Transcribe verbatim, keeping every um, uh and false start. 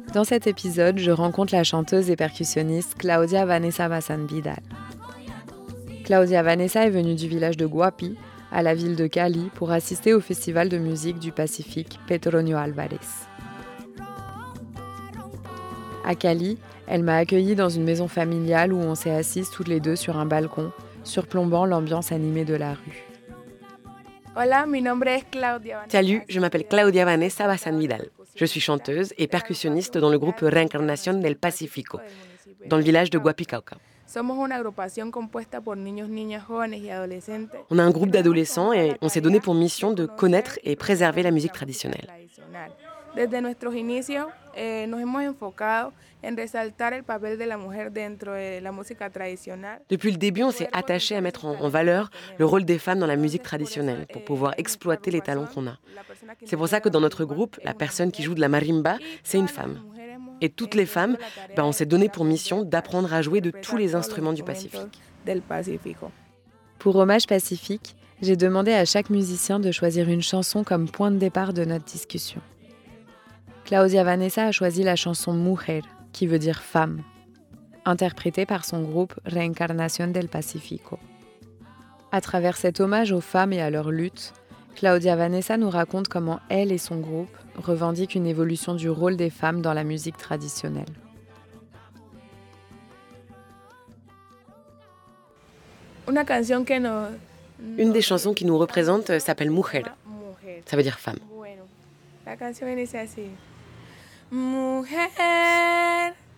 Dans cet épisode, je rencontre la chanteuse et percussionniste Claudia Vanessa Bazán Vidal. Claudia Vanessa est venue du village de Guapi, à la ville de Cali, pour assister au festival de musique du Pacifique Petronio Álvarez. À Cali, elle m'a accueillie dans une maison familiale où on s'est assises toutes les deux sur un balcon, surplombant l'ambiance animée de la rue. Salut, je m'appelle Claudia Vanessa Bazán Vidal. Je suis chanteuse et percussionniste dans le groupe Reencarnación del Pacífico, dans le village de Guapicauca. On a un groupe d'adolescents et on s'est donné pour mission de connaître et préserver la musique traditionnelle. Depuis le début, on s'est attaché à mettre en valeur le rôle des femmes dans la musique traditionnelle pour pouvoir exploiter les talents qu'on a. C'est pour ça que dans notre groupe, la personne qui joue de la marimba, c'est une femme. Et toutes les femmes, ben, on s'est donné pour mission d'apprendre à jouer de tous les instruments du Pacifique. Pour Hommage Pacifique, j'ai demandé à chaque musicien de choisir une chanson comme point de départ de notre discussion. Claudia Vanessa a choisi la chanson Mujer, qui veut dire femme, interprétée par son groupe Reencarnación del Pacífico. À travers cet hommage aux femmes et à leur lutte, Claudia Vanessa nous raconte comment elle et son groupe revendiquent une évolution du rôle des femmes dans la musique traditionnelle. Une des chansons qui nous représente s'appelle Mujer. Ça veut dire femme. Mujer,